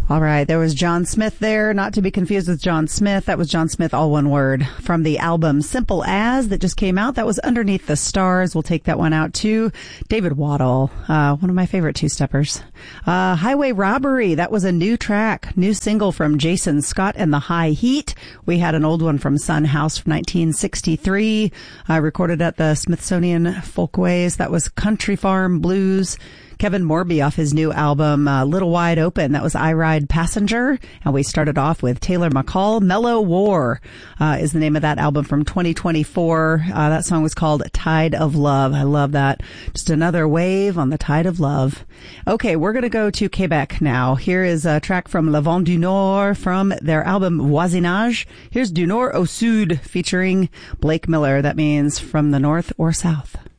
All right, there was John Smith there, not to be confused with John Smith. That was John Smith, all one word, from the album Simple As that just came out. That was Underneath the Stars. We'll take that one out too. David Waddle, one of my favorite two-steppers. Highway Robbery, that was a new track, new single from Jason Scott and the High Heat. We had an old one from Sun House from 1963, recorded at the Smithsonian Folkways. That was Country Farm Blues. Kevin Morby off his new album, Little Wide Open. That was I Ride Passenger. And we started off with Taylor McCall. Mellow War is the name of that album from 2024. That song was called Tide of Love. I love that. Just another wave on the tide of love. Okay, we're going to go to Quebec now. Here is a track from Le Vent du Nord from their album Voisinage. Here's Du Nord au Sud featuring Blake Miller. That means from the north or south.